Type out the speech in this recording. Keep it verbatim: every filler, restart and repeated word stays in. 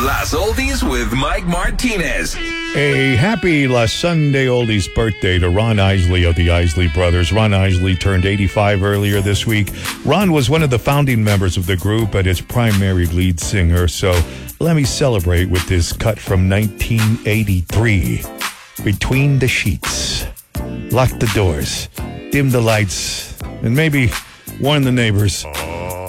Las Oldies with Mike Martinez. A happy La Sunday Oldies birthday to Ron Isley of the Isley Brothers. Ron Isley turned eighty-five earlier this week. Ron was one of the founding members of the group and its primary lead singer, so let me celebrate with this cut from nineteen eighty-three. Between the sheets. Lock the doors, dim the lights, and maybe warn the neighbors.